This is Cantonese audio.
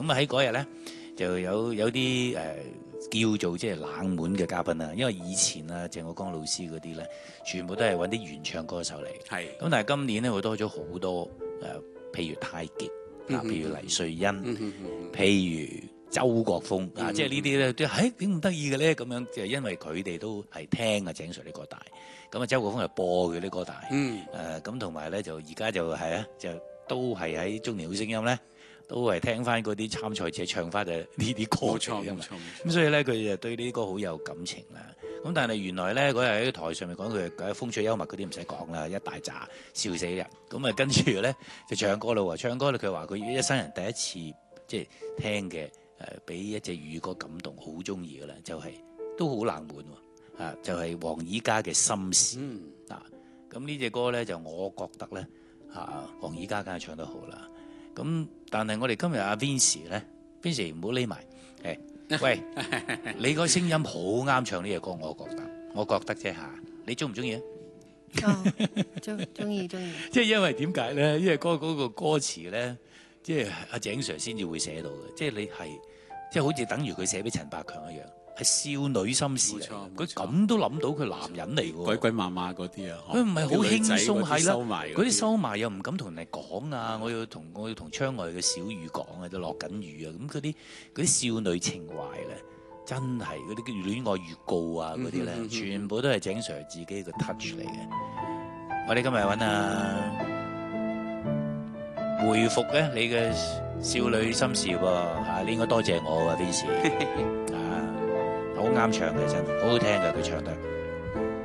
咁啊喺嗰日咧就有啲叫做即係冷門嘅嘉賓啦，因為以前啊鄭國江老師嗰啲咧，全部都係揾啲原唱歌手嚟。 係。 咁但係今年咧，會多咗好多譬如太極啊，譬如黎瑞恩，譬如周國峰啊，即係呢啲咧都點咁得意嘅咧？咁樣就係因為佢哋都係聽啊鄭 Sir 啲歌大，咁啊周國峰係播佢啲歌大，咁同埋咧就而家就係就都係喺中年好聲音咧。都係聽翻嗰啲參賽者唱翻嘅呢啲歌嚟㗎嘛，咁所以咧佢就對呢啲歌好有感情啦。咁但係原來咧嗰日喺台上面講佢風趣幽默嗰啲唔使講啦，一大扎笑死人。咁啊跟住咧就唱歌啦喎，唱歌咧佢話佢一生人第一次即係聽嘅俾一隻粵語歌感動，好中意㗎啦，就係都好冷門喎，就係黃以嘉嘅心事啊。咁呢隻歌咧就我覺得咧黃以嘉梗係唱得好啦。咁，但係我哋今日阿 Vincy 咧 ，Vincy 唔好匿埋，喂，你個聲音好啱唱呢隻歌，我覺得啫嚇，你中唔中意啊？ 中意。 即係因為點解咧？因為嗰個歌詞咧，即係阿鄭 Sir 先至會寫到嘅，即係你係，即係好似等於佢寫俾陳百強一樣。係少女心事嚟，佢咁都諗到佢男人嚟喎， 鬼鬼馬馬嗰啲啊， 佢唔係好輕鬆係啦，嗰啲收埋又唔敢同人哋講啊，我要同窗外嘅小雨講啊，都落緊雨啊，咁嗰啲少女情懷咧，真係嗰啲戀愛預告啊嗰啲咧，全部都係鄭 Sir 自己嘅 touch 嚟嘅。我哋今日揾回復咧你嘅少女心事喎，你應該多謝我啊 Vincy 好啱唱嘅真，好好聽嘅佢唱得。